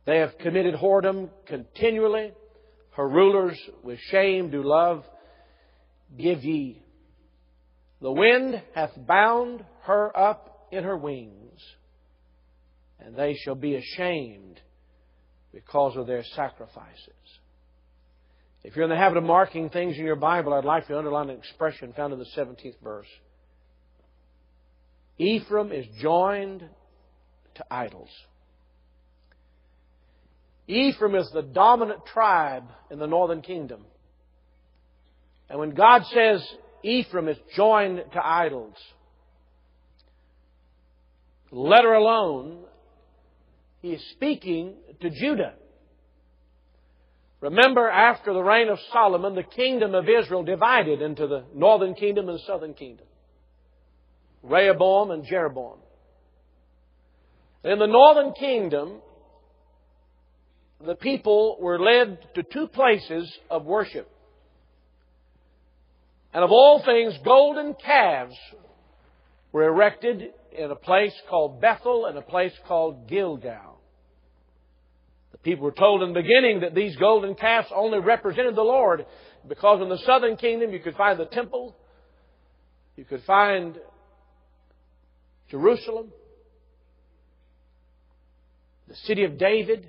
They have committed whoredom continually. Her rulers with shame do love. Give ye. The wind hath bound her up in her wings, and they shall be ashamed because of their sacrifices. If you're in the habit of marking things in your Bible, I'd like to underline an expression found in the 17th verse. Ephraim is joined to idols. Ephraim is the dominant tribe in the northern kingdom. And when God says Ephraim is joined to idols, let her alone, He is speaking to Judah. Remember, after the reign of Solomon, the kingdom of Israel divided into the northern kingdom and the southern kingdom. Rehoboam and Jeroboam. In the northern kingdom, the people were led to two places of worship. And of all things, golden calves were erected in a place called Bethel and a place called Gilgal. The people were told in the beginning that these golden calves only represented the Lord, because in the southern kingdom you could find the temple, you could find Jerusalem, the city of David.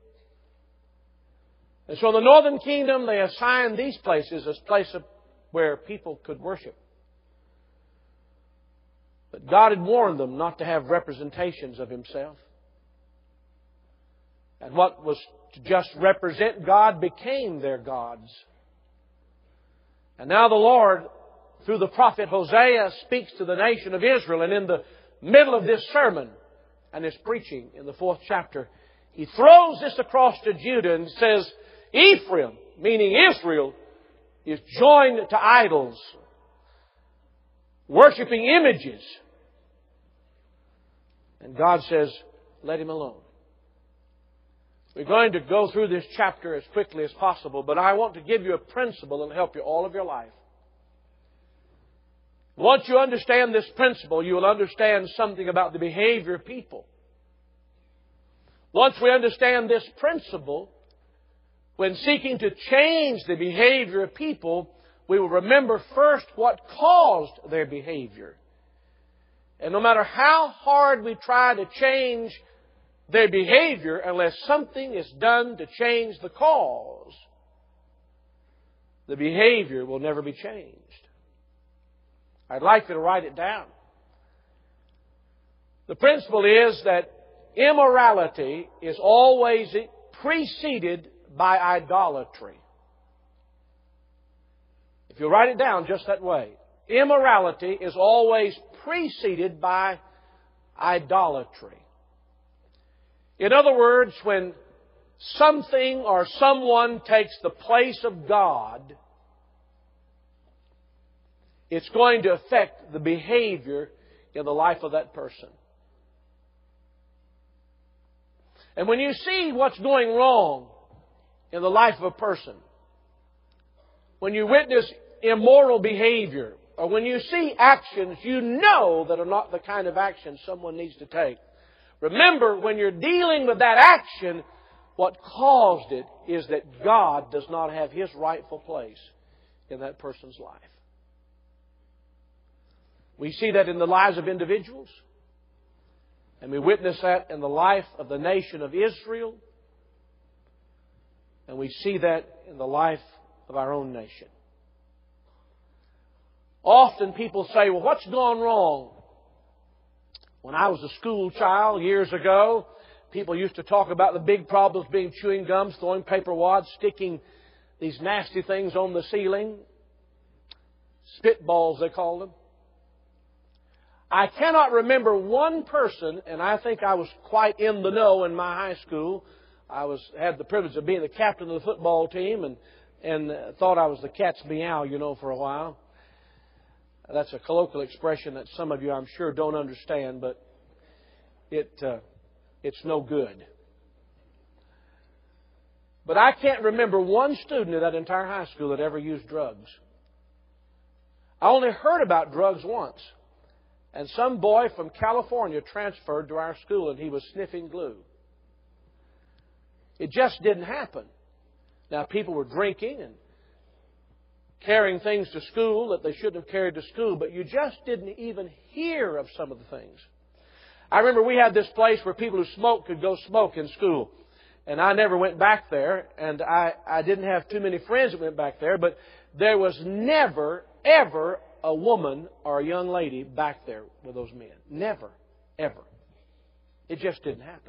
And so in the northern kingdom they assigned these places as places where people could worship. But God had warned them not to have representations of Himself. And what was to just represent God became their gods. And now the Lord, through the prophet Hosea, speaks to the nation of Israel. And in the middle of this sermon and His preaching in the 4th chapter, He throws this across to Judah and says, Ephraim, meaning Israel, is joined to idols, worshiping images. And God says, let him alone. We're going to go through this chapter as quickly as possible, but I want to give you a principle that will help you all of your life. Once you understand this principle, you will understand something about the behavior of people. Once we understand this principle, when seeking to change the behavior of people, we will remember first what caused their behavior. And no matter how hard we try to change their behavior, unless something is done to change the cause, the behavior will never be changed. I'd like you to write it down. The principle is that immorality is always preceded by idolatry. If you write it down just that way, immorality is always preceded by idolatry. In other words, when something or someone takes the place of God, it's going to affect the behavior in the life of that person. And when you see what's going wrong in the life of a person, when you witness immoral behavior, or when you see actions you know that are not the kind of action someone needs to take, remember, when you're dealing with that action, what caused it is that God does not have His rightful place in that person's life. We see that in the lives of individuals, and we witness that in the life of the nation of Israel, and we see that in the life of our own nation. Often people say, well, what's gone wrong? When I was a school child years ago, people used to talk about the big problems being chewing gums, throwing paper wads, sticking these nasty things on the ceiling. Spitballs, they call them. I cannot remember one person, and I think I was quite in the know in my high school. I had the privilege of being the captain of the football team and thought I was the cat's meow, for a while. That's a colloquial expression that some of you, I'm sure, don't understand, but it's no good. But I can't remember one student in that entire high school that ever used drugs. I only heard about drugs once. And some boy from California transferred to our school and he was sniffing glue. It just didn't happen. Now, people were drinking and carrying things to school that they shouldn't have carried to school, but you just didn't even hear of some of the things. I remember we had this place where people who smoked could go smoke in school. And I never went back there, and I didn't have too many friends that went back there, but there was never, ever a woman or a young lady back there with those men. Never, ever. It just didn't happen.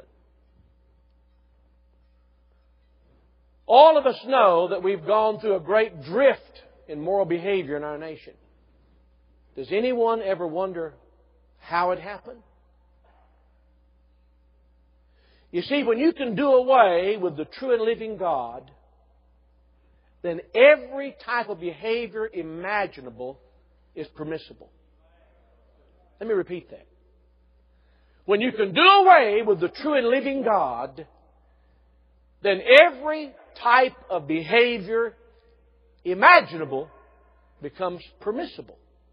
All of us know that we've gone through a great drift in moral behavior in our nation. Does anyone ever wonder how it happened? You see, when you can do away with the true and living God, then every type of behavior imaginable is permissible. Let me repeat that. When you can do away with the true and living God, then every type of behavior imaginable becomes permissible.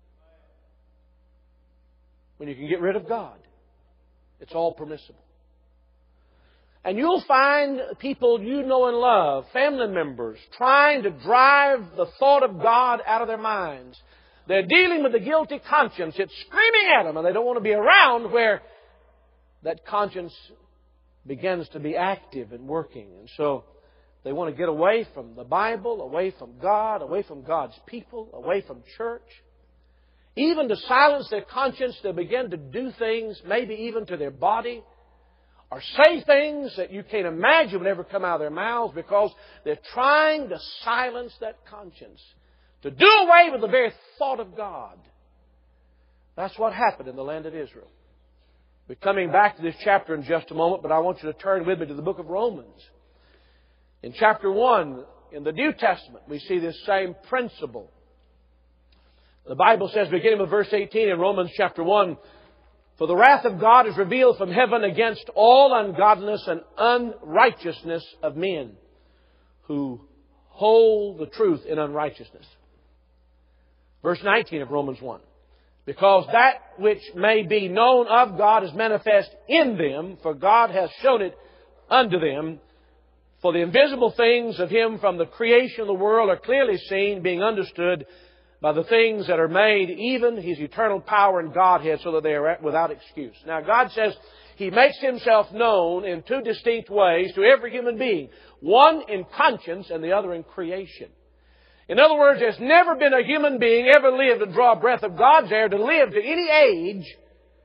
When you can get rid of God, it's all permissible. And you'll find people you know and love, family members, trying to drive the thought of God out of their minds. They're dealing with the guilty conscience. It's screaming at them, and they don't want to be around where that conscience begins to be active and working. And so they want to get away from the Bible, away from God, away from God's people, away from church. Even to silence their conscience, they begin to do things, maybe even to their body, or say things that you can't imagine would ever come out of their mouths because they're trying to silence that conscience, to do away with the very thought of God. That's what happened in the land of Israel. We're coming back to this chapter in just a moment, but I want you to turn with me to the book of Romans. In chapter 1, in the New Testament, we see this same principle. The Bible says, beginning with verse 18 in Romans chapter 1, "For the wrath of God is revealed from heaven against all ungodliness and unrighteousness of men who hold the truth in unrighteousness." Verse 19 of Romans 1. "Because that which may be known of God is manifest in them, for God hath shown it unto them. For the invisible things of Him from the creation of the world are clearly seen, being understood by the things that are made, even His eternal power and Godhead, so that they are without excuse." Now, God says He makes Himself known in two distinct ways to every human being. One in conscience and the other in creation. In other words, there's never been a human being ever lived to draw a breath of God's air, to live to any age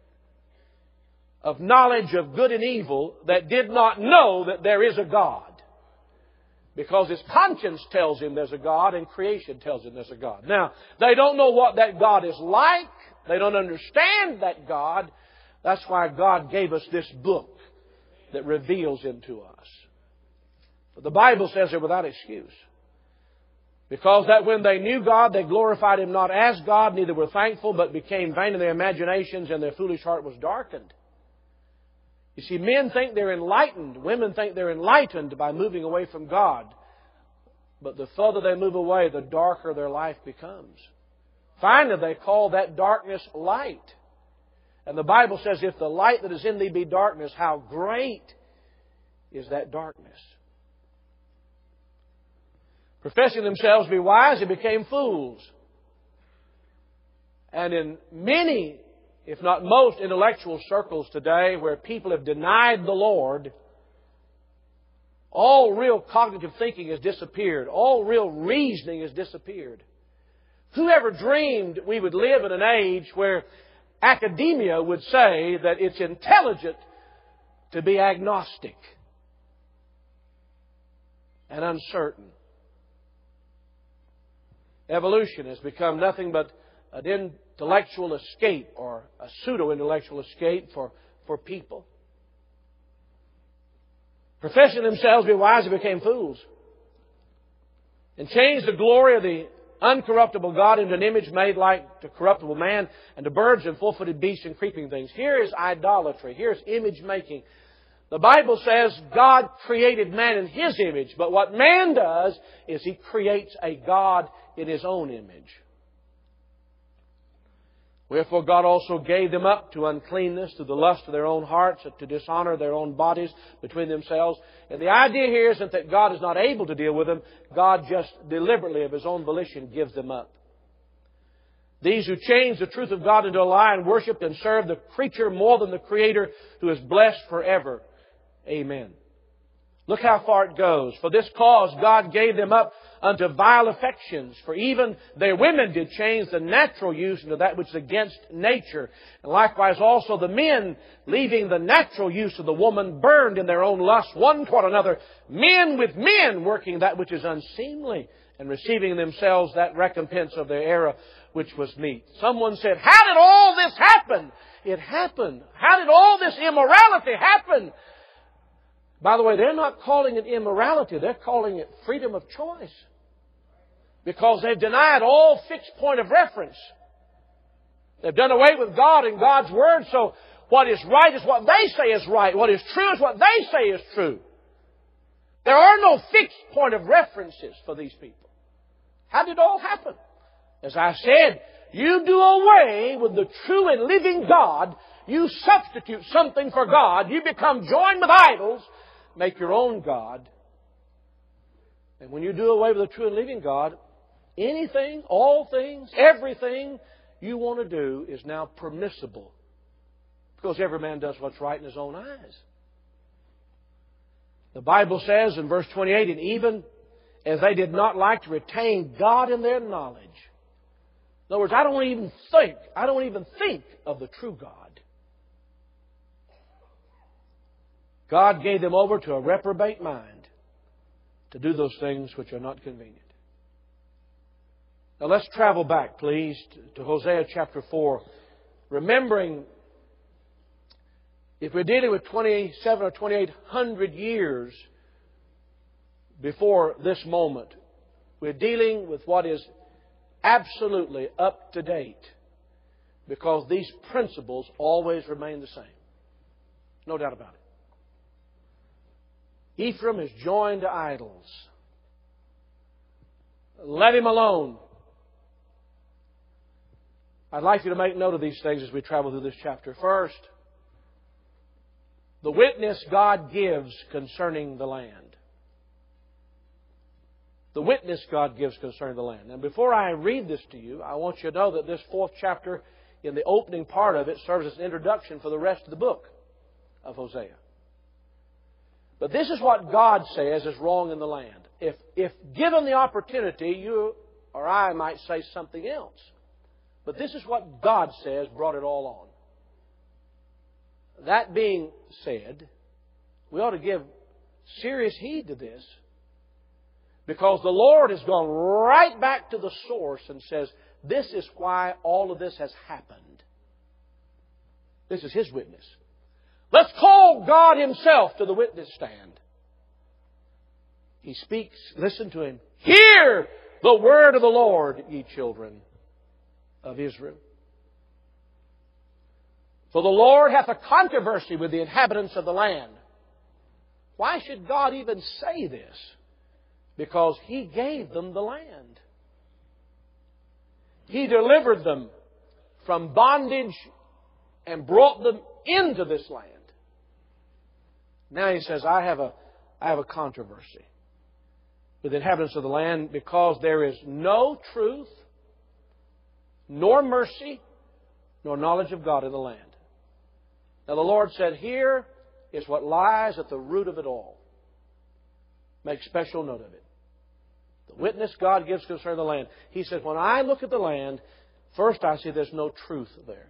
of knowledge of good and evil, that did not know that there is a God. Because his conscience tells him there's a God and creation tells him there's a God. Now, they don't know what that God is like. They don't understand that God. That's why God gave us this book that reveals Him to us. But the Bible says they're without excuse. Because that when they knew God, they glorified Him not as God, neither were thankful, but became vain in their imaginations, and their foolish heart was darkened. You see, men think they're enlightened. Women think they're enlightened by moving away from God. But the further they move away, the darker their life becomes. Finally, they call that darkness light. And the Bible says, if the light that is in thee be darkness, how great is that darkness? Professing themselves to be wise, they became fools. And in many, if not most, intellectual circles today, where people have denied the Lord, all real cognitive thinking has disappeared. All real reasoning has disappeared. Who ever dreamed we would live in an age where academia would say that it's intelligent to be agnostic and uncertain? Evolution has become nothing but an intellectual escape, or a pseudo-intellectual escape for people. Professing themselves to be wise, they became fools, and changed the glory of the uncorruptible God into an image made like to corruptible man, and to birds and four-footed beasts and creeping things. Here is idolatry. Here's image making. The Bible says God created man in His image, but what man does is he creates a God in his own image. Wherefore God also gave them up to uncleanness, to the lust of their own hearts, to dishonor their own bodies between themselves. And the idea here isn't that God is not able to deal with them. God just deliberately, of His own volition, gives them up. These who change the truth of God into a lie and worship and serve the creature more than the Creator, who is blessed forever. Amen. Look how far it goes. For this cause God gave them up unto vile affections. For even their women did change the natural use into that which is against nature. And likewise also the men, leaving the natural use of the woman, burned in their own lust one toward another, men with men, working that which is unseemly, and receiving themselves that recompense of their error which was meet. Someone said, how did all this happen? It happened. How did all this immorality happen? By the way, they're not calling it immorality. They're calling it freedom of choice. Because they've denied all fixed point of reference. They've done away with God and God's Word. So what is right is what they say is right. What is true is what they say is true. There are no fixed point of references for these people. How did it all happen? As I said, you do away with the true and living God. You substitute something for God. You become joined with idols. Make your own God. And when you do away with the true and living God, anything, all things, everything you want to do is now permissible. Because every man does what's right in his own eyes. The Bible says in verse 28, and even as they did not like to retain God in their knowledge. In other words, I don't even think of the true God. God gave them over to a reprobate mind to do those things which are not convenient. Now let's travel back, please, to Hosea chapter 4. Remembering, if we're dealing with 27 or 2800 years before this moment, we're dealing with what is absolutely up to date. Because these principles always remain the same. No doubt about it. Ephraim is joined to idols. Let him alone. I'd like you to make note of these things as we travel through this chapter. First, the witness God gives concerning the land. The witness God gives concerning the land. And before I read this to you, I want you to know that this 4th chapter, in the opening part of it, serves as an introduction for the rest of the book of Hosea. But this is what God says is wrong in the land. If given the opportunity, you or I might say something else. But this is what God says brought it all on. That being said, we ought to give serious heed to this. Because the Lord has gone right back to the source and says, this is why all of this has happened. This is His witness. Let's call God Himself to the witness stand. He speaks, listen to Him. Hear the word of the Lord, ye children of Israel. For the Lord hath a controversy with the inhabitants of the land. Why should God even say this? Because He gave them the land. He delivered them from bondage and brought them into this land. Now He says, I have a controversy with the inhabitants of the land because there is no truth, nor mercy, nor knowledge of God in the land. Now the Lord said, here is what lies at the root of it all. Make special note of it. The witness God gives concerning the land. He says, when I look at the land, first I see there's no truth there.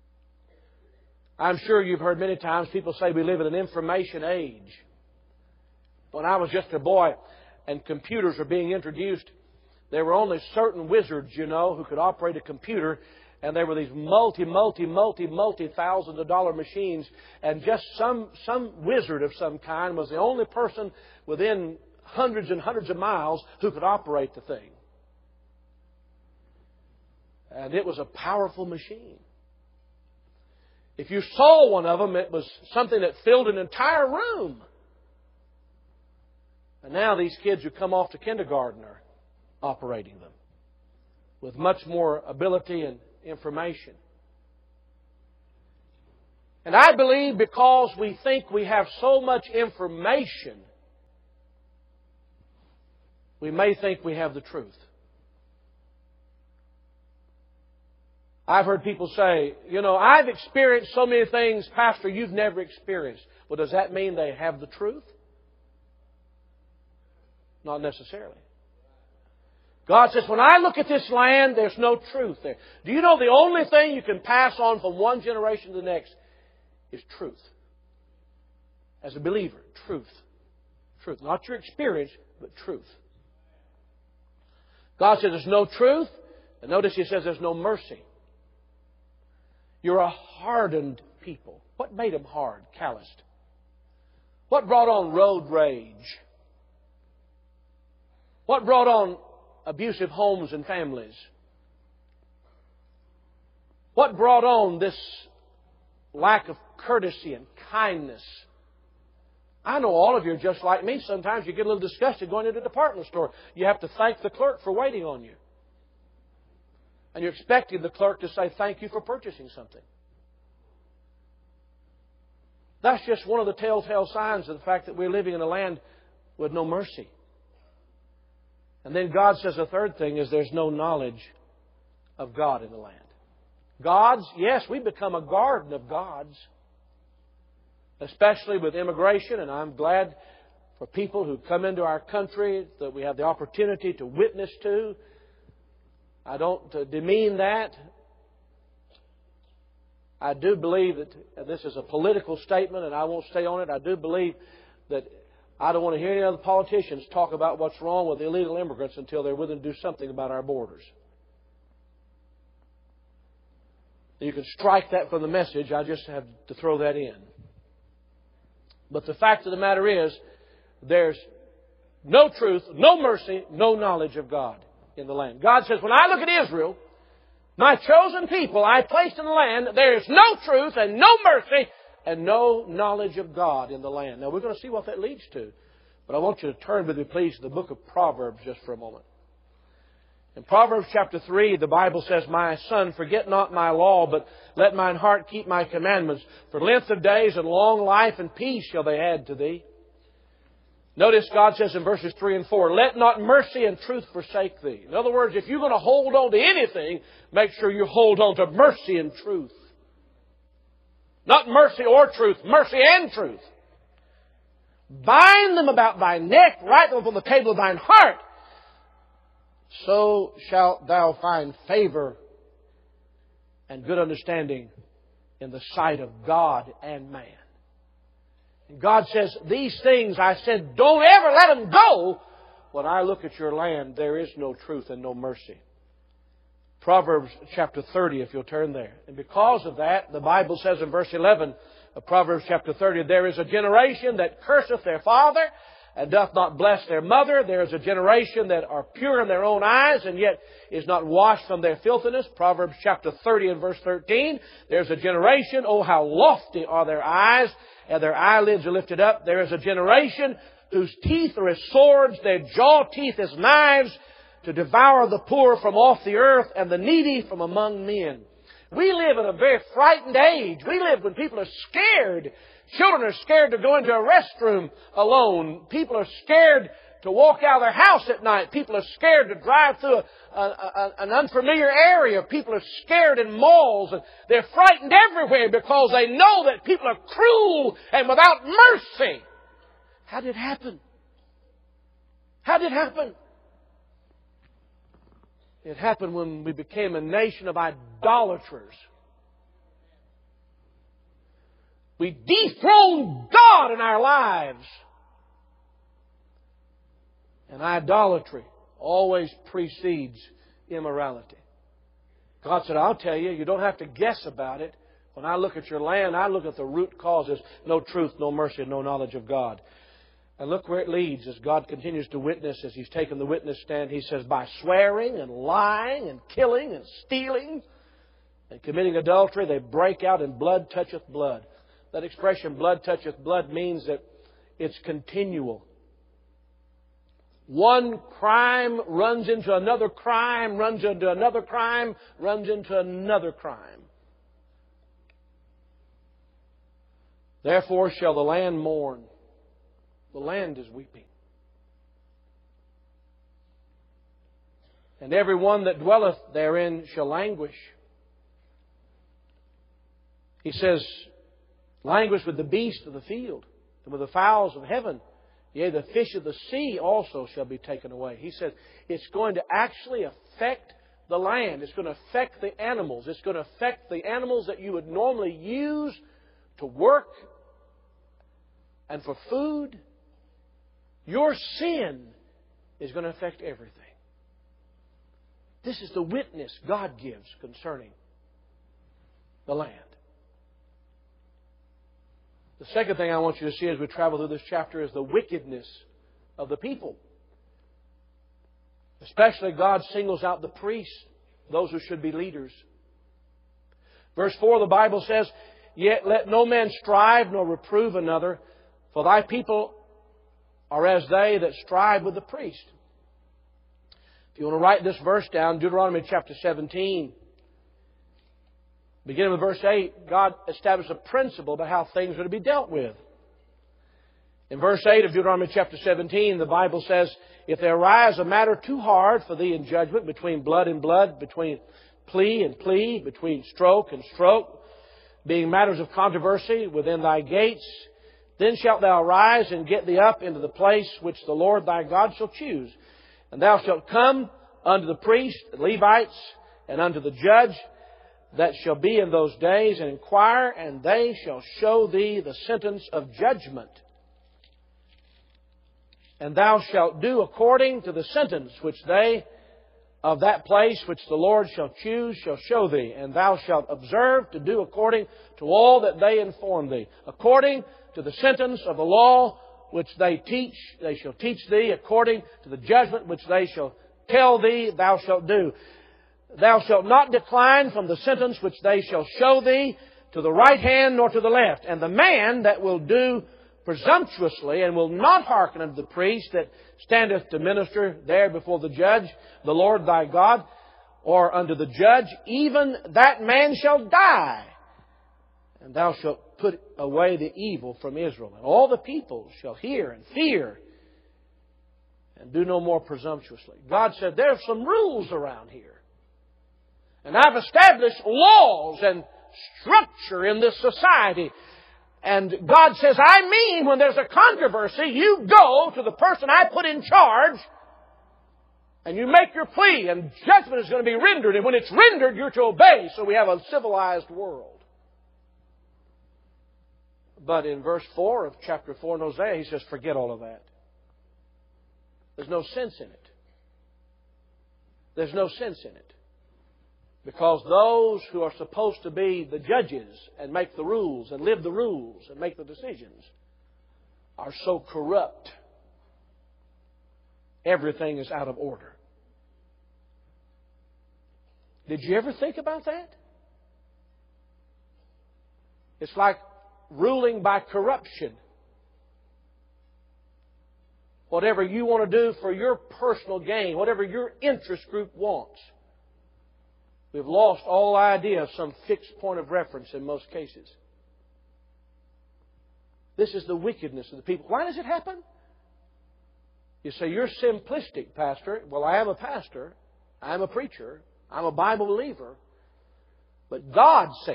I'm sure you've heard many times people say we live in an information age. When I was just a boy and computers were being introduced, there were only certain wizards, who could operate a computer. And there were these multi-thousands of dollar machines. And just some wizard of some kind was the only person within hundreds and hundreds of miles who could operate the thing. And it was a powerful machine. If you saw one of them, it was something that filled an entire room. And now these kids who come off to kindergarten are operating them with much more ability and information. And I believe because we think we have so much information, we may think we have the truth. I've heard people say, I've experienced so many things, Pastor, you've never experienced. Well, does that mean they have the truth? Not necessarily. God says, when I look at this land, there's no truth there. Do you know the only thing you can pass on from one generation to the next is truth? As a believer, truth. Truth. Not your experience, but truth. God says there's no truth. And notice He says there's no mercy. You're a hardened people. What made them hard, calloused? What brought on road rage? What brought on abusive homes and families? What brought on this lack of courtesy and kindness? I know all of you are just like me. Sometimes you get a little disgusted going into the department store. You have to thank the clerk for waiting on you. And you're expecting the clerk to say, thank you for purchasing something. That's just one of the telltale signs of the fact that we're living in a land with no mercy. And then God says a third thing is there's no knowledge of God in the land. Gods, yes, we've become a garden of gods. Especially with immigration, and I'm glad for people who come into our country that we have the opportunity to witness to. I don't demean that. I do believe that this is a political statement, and I won't stay on it. I do believe that I don't want to hear any other politicians talk about what's wrong with illegal immigrants until they're willing to do something about our borders. You can strike that from the message. I just have to throw that in. But the fact of the matter is, there's no truth, no mercy, no knowledge of God in the land. God says, when I look at Israel, my chosen people I placed in the land, there is no truth and no mercy and no knowledge of God in the land. Now we're going to see what that leads to. But I want you to turn with me, please, to the book of Proverbs just for a moment. In Proverbs chapter 3, the Bible says, my son, forget not my law, but let mine heart keep my commandments. For length of days and long life and peace shall they add to thee. Notice God says in verses 3 and 4, let not mercy and truth forsake thee. In other words, if you're going to hold on to anything, make sure you hold on to mercy and truth. Not mercy or truth, mercy and truth. Bind them about thy neck, write them upon the table of thine heart. So shalt thou find favor and good understanding in the sight of God and man. And God says, these things I said, don't ever let them go. When I look at your land, there is no truth and no mercy. Proverbs chapter 30, if you'll turn there. And because of that, the Bible says in verse 11 of Proverbs chapter 30, there is a generation that curseth their father and doth not bless their mother. There is a generation that are pure in their own eyes, and yet is not washed from their filthiness. Proverbs chapter 30 and verse 13. There's a generation, oh how lofty are their eyes, and their eyelids are lifted up. There is a generation whose teeth are as swords, their jaw teeth as knives, to devour the poor from off the earth, and the needy from among men. We live in a very frightened age. We live when people are scared. Children are scared to go into a restroom alone. People are scared to walk out of their house at night. People are scared to drive through an unfamiliar area. People are scared in malls. And they're frightened everywhere because they know that people are cruel and without mercy. How did it happen? How did it happen? It happened when we became a nation of idolaters. We dethroned God in our lives. And idolatry always precedes immorality. God said, I'll tell you, you don't have to guess about it. When I look at your land, I look at the root causes. No truth, no mercy, no knowledge of God. And look where it leads as God continues to witness, as He's taken the witness stand. He says, by swearing and lying and killing and stealing and committing adultery, they break out and blood toucheth blood. That expression, blood toucheth blood, means that it's continual. One crime runs into another crime, runs into another crime, runs into another crime. Therefore shall the land mourn. The land is weeping. And every one that dwelleth therein shall languish. He says, languish with the beasts of the field, and with the fowls of heaven. Yea, the fish of the sea also shall be taken away. He says, it's going to actually affect the land. It's going to affect the animals. It's going to affect the animals that you would normally use to work and for food. Your sin is going to affect everything. This is the witness God gives concerning the land. The second thing I want you to see as we travel through this chapter is the wickedness of the people. Especially God singles out the priests, those who should be leaders. Verse 4, the Bible says, Yet let no man strive nor reprove another, for thy people are as they that strive with the priest. If you want to write this verse down, Deuteronomy chapter 17, beginning with verse 8, God established a principle about how things are to be dealt with. In verse 8 of Deuteronomy chapter 17, the Bible says, If there arise a matter too hard for thee in judgment, between blood and blood, between plea and plea, between stroke and stroke, being matters of controversy within thy gates, then shalt thou arise and get thee up into the place which the Lord thy God shall choose. And thou shalt come unto the priest, the Levites, and unto the judge that shall be in those days, and inquire, and they shall show thee the sentence of judgment. And thou shalt do according to the sentence which they of that place which the Lord shall choose shall show thee. And thou shalt observe to do according to all that they inform thee. According to the sentence of the law which they teach, they shall teach thee. According to the judgment which they shall tell thee, thou shalt do. Thou shalt not decline from the sentence which they shall show thee, to the right hand nor to the left. And the man that will do presumptuously, and will not hearken unto the priest that standeth to minister there before the judge, the Lord thy God, or unto the judge, even that man shall die. And thou shalt put away the evil from Israel. And all the people shall hear and fear, and do no more presumptuously. God said, there's some rules around here. And I've established laws and structure in this society. And God says, I mean, when there's a controversy, you go to the person I put in charge and you make your plea, and judgment is going to be rendered. And when it's rendered, you're to obey. So we have a civilized world. But in verse 4 of chapter 4 in Hosea, he says, forget all of that. There's no sense in it. There's no sense in it. Because those who are supposed to be the judges and make the rules and live the rules and make the decisions are so corrupt. Everything is out of order. Did you ever think about that? It's like ruling by corruption. Whatever you want to do for your personal gain, whatever your interest group wants. We've lost all idea of some fixed point of reference in most cases. This is the wickedness of the people. Why does it happen? You say, you're simplistic, Pastor. Well, I am a pastor. I am a preacher. I'm a Bible believer. But God says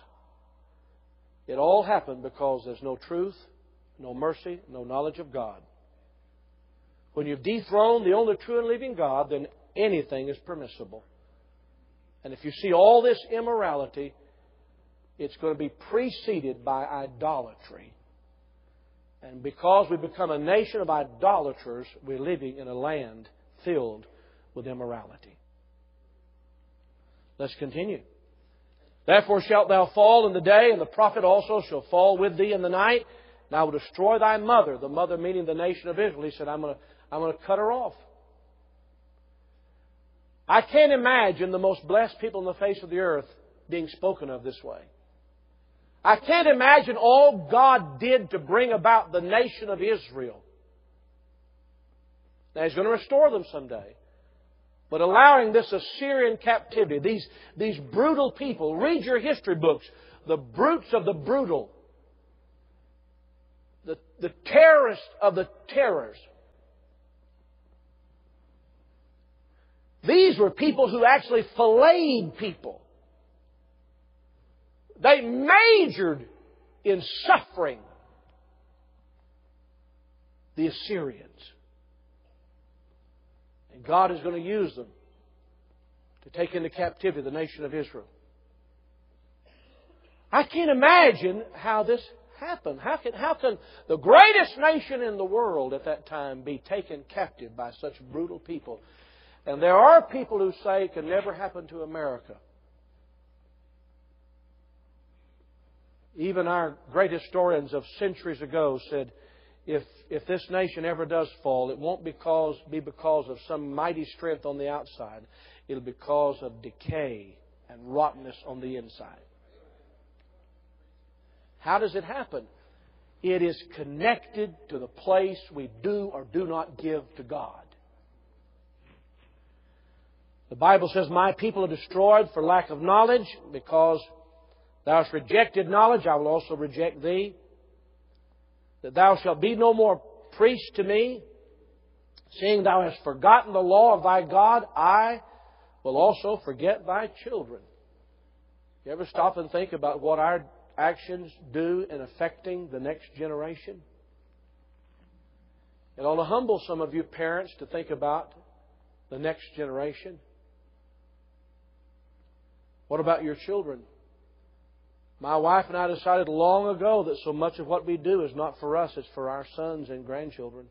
it all happened because there's no truth, no mercy, no knowledge of God. When you've dethroned the only true and living God, then anything is permissible. And if you see all this immorality, it's going to be preceded by idolatry. And because we become a nation of idolaters, we're living in a land filled with immorality. Let's continue. Therefore shalt thou fall in the day, and the prophet also shall fall with thee in the night. And I will destroy thy mother, the mother meaning the nation of Israel. He said, I'm going to cut her off. I can't imagine the most blessed people on the face of the earth being spoken of this way. I can't imagine all God did to bring about the nation of Israel. Now, He's going to restore them someday. But allowing this Assyrian captivity, these brutal people, read your history books, the brutes of the brutal. the terrorist of the terrors. These were people who actually filleted people. They majored in suffering the Assyrians. And God is going to use them to take into captivity the nation of Israel. I can't imagine how this happened. How can the greatest nation in the world at that time be taken captive by such brutal people? And there are people who say it can never happen to America. Even our great historians of centuries ago said, if this nation ever does fall, it won't be because of some mighty strength on the outside. It'll be because of decay and rottenness on the inside. How does it happen? It is connected to the place we do or do not give to God. The Bible says, "My people are destroyed for lack of knowledge, because thou hast rejected knowledge, I will also reject thee. That thou shalt be no more priest to me, seeing thou hast forgotten the law of thy God, I will also forget thy children." You ever stop and think about what our actions do in affecting the next generation? It ought to humble some of you parents to think about the next generation. What about your children? My wife and I decided long ago that so much of what we do is not for us, it's for our sons and grandchildren.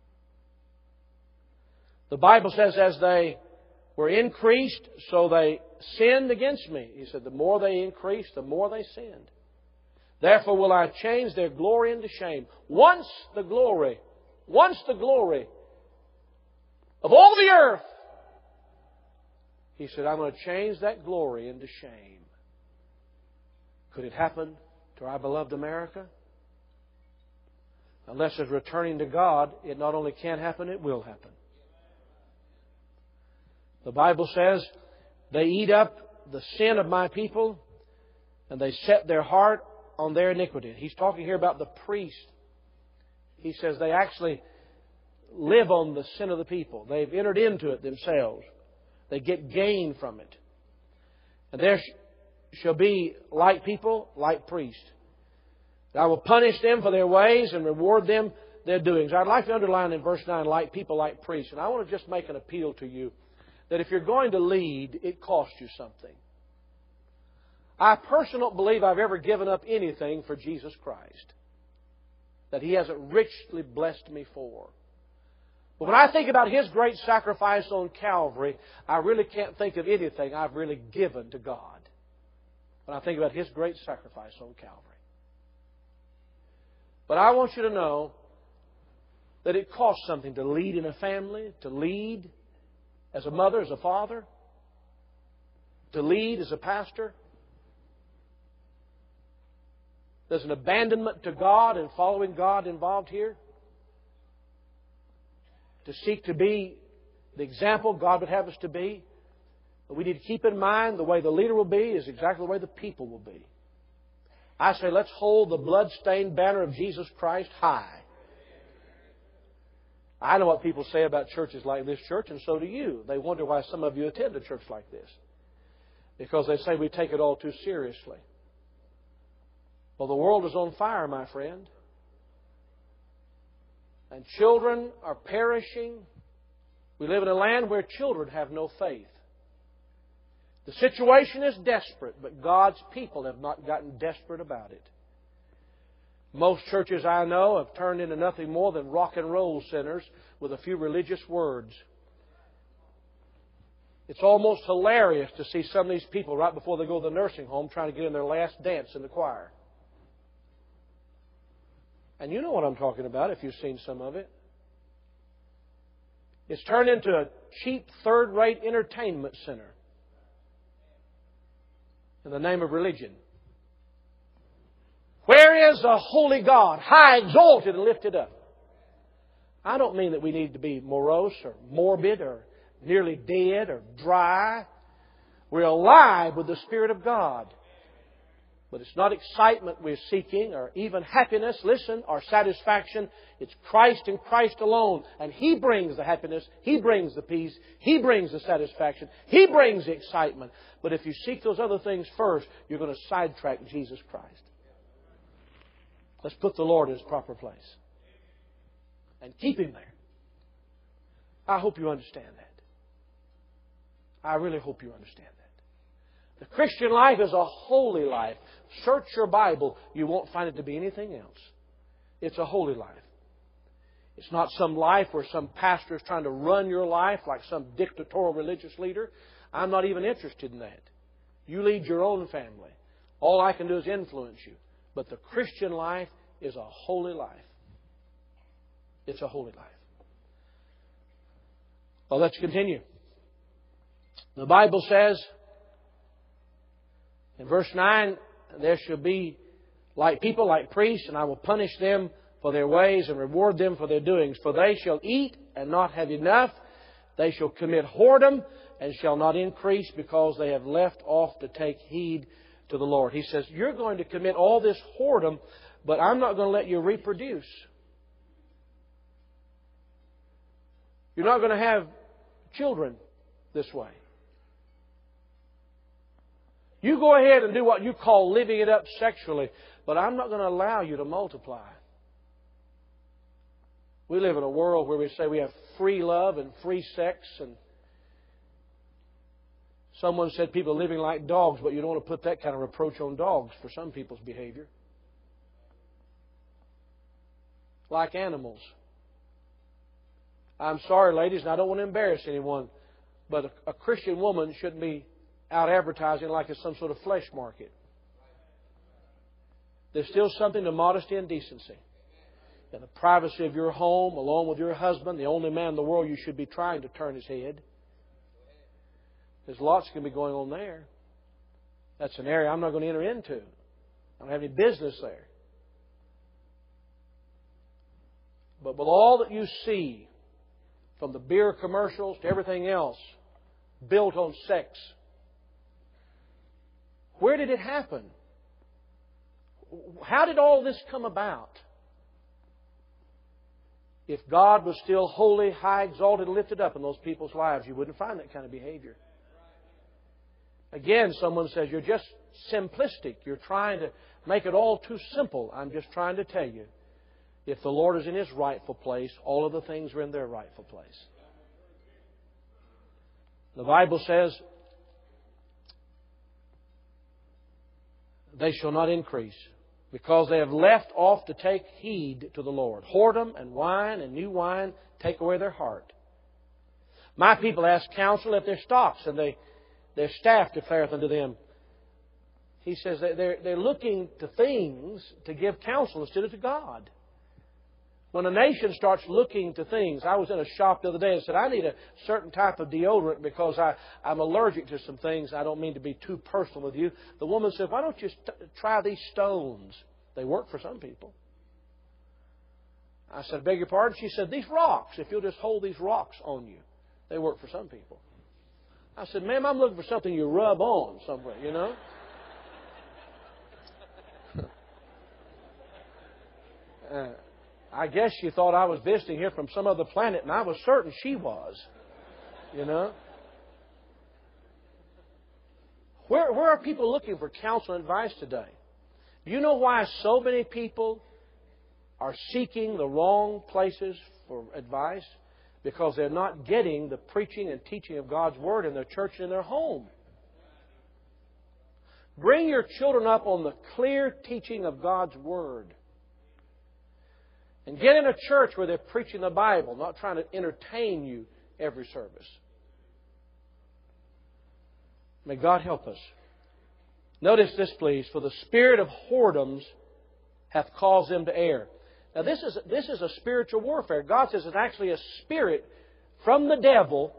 The Bible says, as they were increased, so they sinned against me. He said, the more they increased, the more they sinned. Therefore will I change their glory into shame. Once the glory of all the earth, He said, I'm going to change that glory into shame. Could it happen to our beloved America? Unless there's returning to God, it not only can happen, it will happen. The Bible says, they eat up the sin of my people, and they set their heart on their iniquity. He's talking here about the priest. He says they actually live on the sin of the people. They've entered into it themselves. They get gain from it. And there shall be like people, like priests. I will punish them for their ways and reward them their doings. I'd like to underline in verse 9, like people, like priests. And I want to just make an appeal to you that if you're going to lead, it costs you something. I personally don't believe I've ever given up anything for Jesus Christ that He hasn't richly blessed me for. But when I think about His great sacrifice on Calvary, I really can't think of anything I've really given to God when I think about His great sacrifice on Calvary. But I want you to know that it costs something to lead in a family, to lead as a mother, as a father, to lead as a pastor. There's an abandonment to God and following God involved here. To seek to be the example God would have us to be. But we need to keep in mind the way the leader will be is exactly the way the people will be. I say let's hold the blood-stained banner of Jesus Christ high. I know what people say about churches like this church, and so do you. They wonder why some of you attend a church like this. Because they say we take it all too seriously. Well, the world is on fire, my friend. And children are perishing. We live in a land where children have no faith. The situation is desperate, but God's people have not gotten desperate about it. Most churches I know have turned into nothing more than rock and roll centers with a few religious words. It's almost hilarious to see some of these people right before they go to the nursing home trying to get in their last dance in the choir. And you know what I'm talking about if you've seen some of it. It's turned into a cheap, third-rate entertainment center in the name of religion. Where is a holy God, high exalted and lifted up? I don't mean that we need to be morose or morbid or nearly dead or dry. We're alive with the Spirit of God. But it's not excitement we're seeking or even happiness. Listen, or satisfaction. It's Christ and Christ alone. And He brings the happiness. He brings the peace. He brings the satisfaction. He brings the excitement. But if you seek those other things first, you're going to sidetrack Jesus Christ. Let's put the Lord in His proper place. And keep Him there. I hope you understand that. I really hope you understand that. The Christian life is a holy life. Search your Bible. You won't find it to be anything else. It's a holy life. It's not some life where some pastor is trying to run your life like some dictatorial religious leader. I'm not even interested in that. You lead your own family. All I can do is influence you. But the Christian life is a holy life. It's a holy life. Well, let's continue. The Bible says, in verse 9, there shall be people like priests, and I will punish them for their ways and reward them for their doings. For they shall eat and not have enough. They shall commit whoredom and shall not increase, because they have left off to take heed to the Lord. He says, you're going to commit all this whoredom, but I'm not going to let you reproduce. You're not going to have children this way. You go ahead and do what you call living it up sexually, but I'm not going to allow you to multiply. We live in a world where we say we have free love and free sex, and someone said people are living like dogs, but you don't want to put that kind of reproach on dogs for some people's behavior. Like animals. I'm sorry, ladies, and I don't want to embarrass anyone, but a Christian woman shouldn't be out advertising like it's some sort of flesh market. There's still something to modesty and decency. In the privacy of your home, along with your husband, the only man in the world you should be trying to turn his head. There's lots going to be going on there. That's an area I'm not going to enter into. I don't have any business there. But with all that you see, from the beer commercials to everything else, built on sex, where did it happen? How did all this come about? If God was still holy, high, exalted, and lifted up in those people's lives, you wouldn't find that kind of behavior. Again, someone says, you're just simplistic. You're trying to make it all too simple. I'm just trying to tell you, if the Lord is in His rightful place, all of the things are in their rightful place. The Bible says, they shall not increase, because they have left off to take heed to the Lord. Whoredom and wine and new wine take away their heart. My people ask counsel at their stocks, and their staff declareth unto them. He says they're looking to things to give counsel instead of to God. When a nation starts looking to things, I was in a shop the other day and said, I need a certain type of deodorant because I'm allergic to some things. I don't mean to be too personal with you. The woman said, why don't you try these stones? They work for some people. I said, beg your pardon? She said, these rocks, if you'll just hold these rocks on you, they work for some people. I said, ma'am, I'm looking for something you rub on somewhere, you know. I guess she thought I was visiting here from some other planet, and I was certain she was. You know? Where are people looking for counsel and advice today? Do you know why so many people are seeking the wrong places for advice? Because they're not getting the preaching and teaching of God's Word in their church and in their home. Bring your children up on the clear teaching of God's Word. And get in a church where they're preaching the Bible, not trying to entertain you every service. May God help us. Notice this, please. For the spirit of whoredoms hath caused them to err. Now, this is a spiritual warfare. God says it's actually a spirit from the devil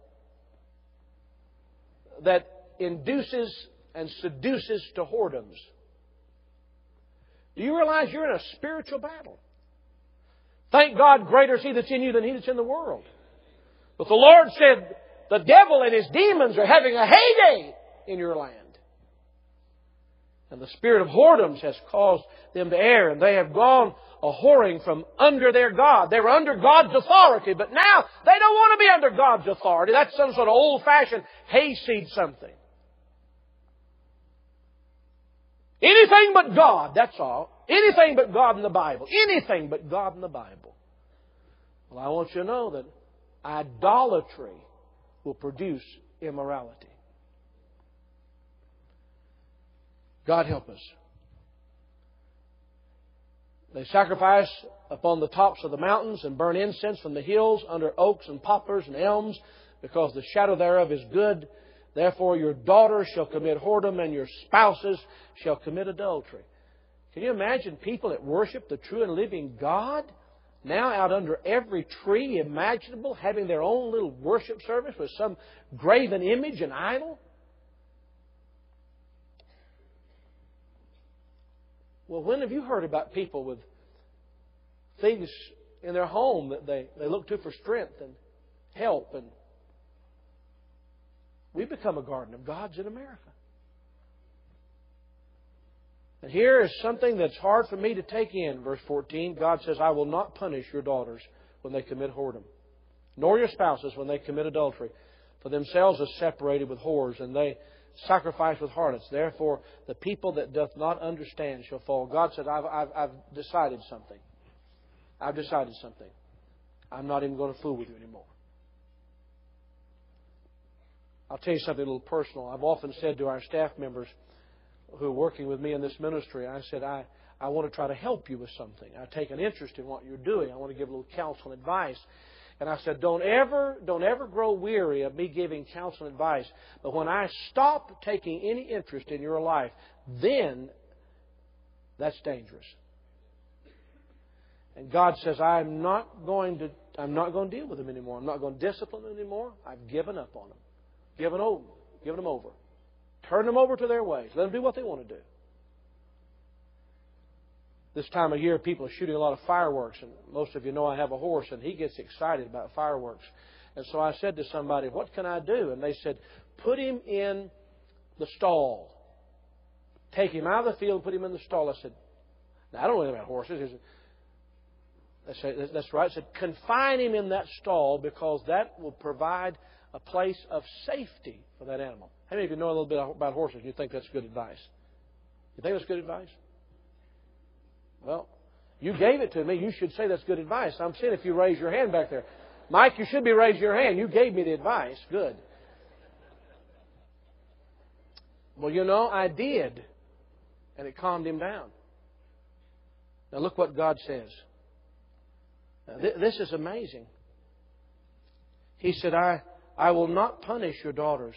that induces and seduces to whoredoms. Do you realize you're in a spiritual battle? Thank God, greater is He that's in you than he that's in the world. But the Lord said, the devil and his demons are having a heyday in your land. And the spirit of whoredoms has caused them to err, and they have gone a whoring from under their God. They were under God's authority, but now they don't want to be under God's authority. That's some sort of old-fashioned hayseed something. Anything but God, that's all. Anything but God in the Bible. Anything but God in the Bible. Well, I want you to know that idolatry will produce immorality. God help us. They sacrifice upon the tops of the mountains and burn incense from the hills under oaks and poplars and elms, because the shadow thereof is good. Therefore your daughters shall commit whoredom, and your spouses shall commit adultery. Can you imagine people that worship the true and living God now out under every tree imaginable, having their own little worship service with some graven image and idol? Well, when have you heard about people with things in their home that they look to for strength and help? And we've become a garden of gods in America. And here is something that's hard for me to take in. Verse 14, God says, I will not punish your daughters when they commit whoredom, nor your spouses when they commit adultery. For themselves are separated with whores, and they sacrifice with harlots. Therefore, the people that doth not understand shall fall. God said, I've decided something. I've decided something. I'm not even going to fool with you anymore. I'll tell you something a little personal. I've often said to our staff members who are working with me in this ministry, I said, I want to try to help you with something. I take an interest in what you're doing. I want to give a little counsel and advice. And I said, don't ever grow weary of me giving counsel and advice. But when I stop taking any interest in your life, then that's dangerous. And God says, I'm not going to deal with them anymore. I'm not going to discipline them anymore. I've given up on them. Given them over. Turn them over to their ways. Let them do what they want to do. This time of year, people are shooting a lot of fireworks, and most of you know I have a horse, and he gets excited about fireworks. And so I said to somebody, what can I do? And they said, put him in the stall. Take him out of the field and put him in the stall. I said, now, I don't know anything about horses. They said, that's right. I said, confine him in that stall, because that will provide a place of safety for that animal. How many of you know a little bit about horses and you think that's good advice? You think that's good advice? Well, you gave it to me. You should say that's good advice. I'm saying if you raise your hand back there. Mike, you should be raising your hand. You gave me the advice. Good. Well, you know, I did. And it calmed him down. Now look what God says. Now, this is amazing. He said, I will not punish your daughters.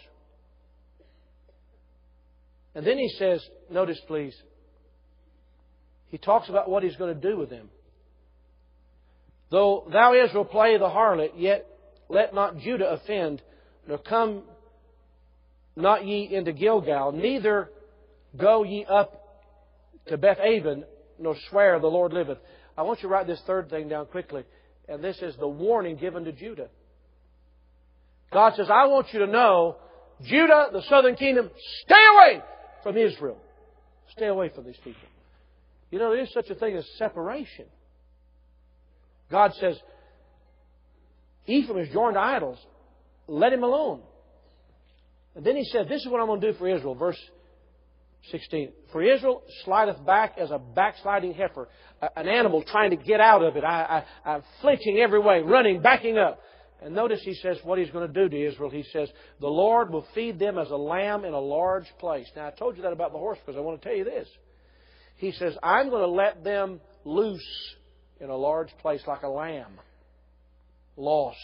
And then he says, notice please, he talks about what He's going to do with them. Though thou, Israel, play the harlot, yet let not Judah offend, nor come not ye into Gilgal, neither go ye up to Beth-aven, nor swear the Lord liveth. I want you to write this third thing down quickly. And this is the warning given to Judah. God says, I want you to know, Judah, the southern kingdom, stay away from Israel. Stay away from these people. You know, there is such a thing as separation. God says, Ephraim is joined to idols. Let him alone. And then He said, this is what I'm going to do for Israel. Verse 16. For Israel slideth back as a backsliding heifer, an animal trying to get out of it. I'm flinching every way, running, backing up. And notice He says what He's going to do to Israel. He says, the Lord will feed them as a lamb in a large place. Now, I told you that about the horse because I want to tell you this. He says, I'm going to let them loose in a large place like a lamb. Lost.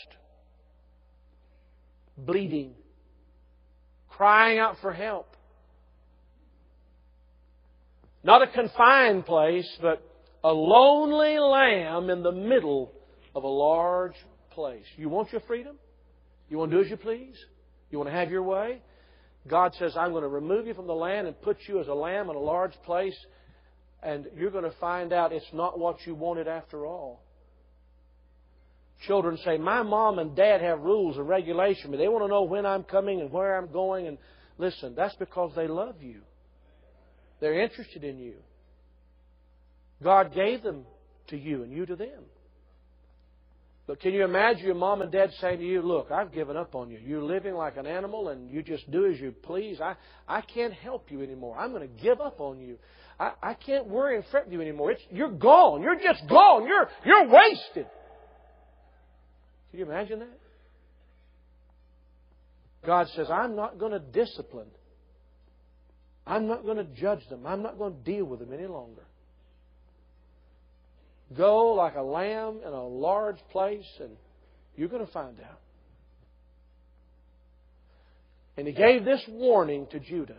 Bleeding. Crying out for help. Not a confined place, but a lonely lamb in the middle of a large place. You want your freedom? You want to do as you please? You want to have your way? God says, I'm going to remove you from the land and put you as a lamb in a large place. And you're going to find out it's not what you wanted after all. Children say, my mom and dad have rules and regulations, but they want to know when I'm coming and where I'm going. And listen, that's because they love you. They're interested in you. God gave them to you and you to them. But can you imagine your mom and dad saying to you, look, I've given up on you. You're living like an animal and you just do as you please. I can't help you anymore. I'm going to give up on you. I can't worry and fret with you anymore. You're gone. You're just gone. You're wasted. Can you imagine that? God says, I'm not going to discipline. I'm not going to judge them. I'm not going to deal with them any longer. Go like a lamb in a large place and you're going to find out. And He gave this warning to Judah.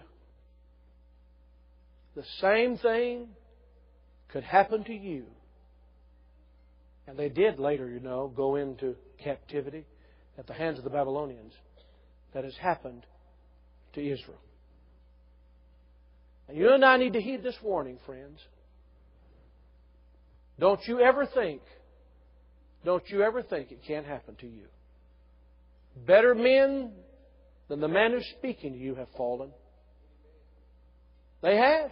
The same thing could happen to you. And they did later, go into captivity at the hands of the Babylonians. That has happened to Israel. And you and I need to heed this warning, friends. Don't you ever think it can't happen to you. Better men than the man who's speaking to you have fallen. They have.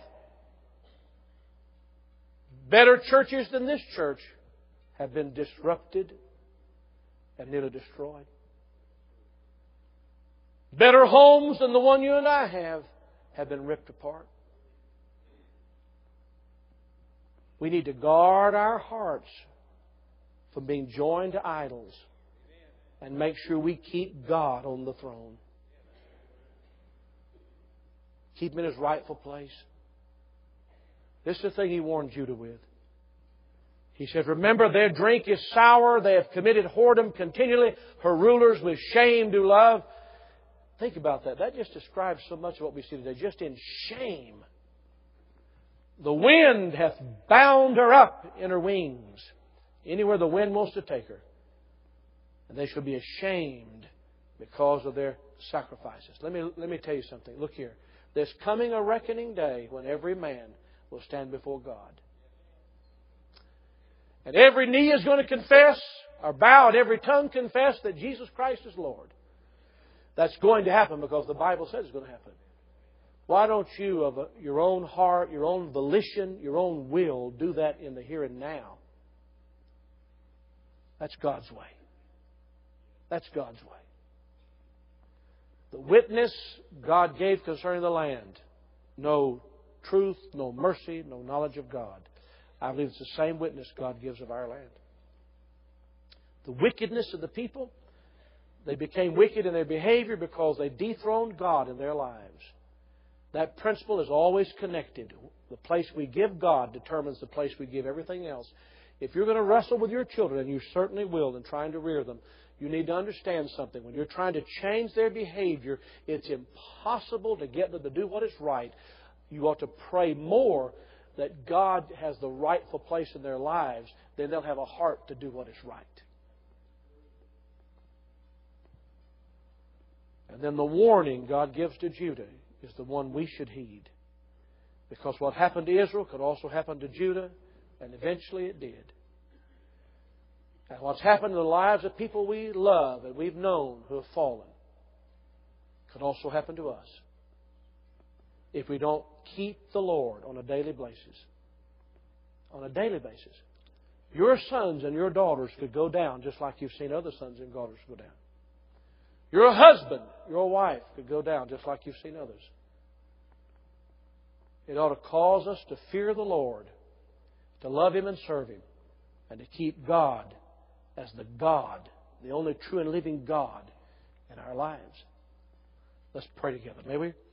Better churches than this church have been disrupted and nearly destroyed. Better homes than the one you and I have been ripped apart. We need to guard our hearts from being joined to idols and make sure we keep God on the throne. Keep Him in His rightful place. This is the thing He warned Judah with. He said, remember, their drink is sour. They have committed whoredom continually. Her rulers with shame do love. Think about that. That just describes so much of what we see today. Just in shame. The wind hath bound her up in her wings, anywhere the wind wants to take her. And they shall be ashamed because of their sacrifices. Let me tell you something. Look here. There's coming a reckoning day when every man will stand before God. And every knee is going to confess, or bow, and every tongue confess that Jesus Christ is Lord. That's going to happen because the Bible says it's going to happen. Why don't you, of your own heart, your own volition, your own will, do that in the here and now? That's God's way. That's God's way. The witness God gave concerning the land. No truth, no mercy, no knowledge of God. I believe it's the same witness God gives of our land. The wickedness of the people, they became wicked in their behavior because they dethroned God in their lives. That principle is always connected. The place we give God determines the place we give everything else. If you're going to wrestle with your children, and you certainly will in trying to rear them, you need to understand something. When you're trying to change their behavior, it's impossible to get them to do what is right. You ought to pray more that God has the rightful place in their lives, then they'll have a heart to do what is right. And then the warning God gives to Judah is the one we should heed. Because what happened to Israel could also happen to Judah, and eventually it did. And what's happened in the lives of people we love and we've known who have fallen could also happen to us if we don't keep the Lord on a daily basis. On a daily basis. Your sons and your daughters could go down just like you've seen other sons and daughters go down. Your husband, your wife could go down just like you've seen others. It ought to cause us to fear the Lord, to love Him and serve Him, and to keep God as the God, the only true and living God in our lives. Let's pray together, may we?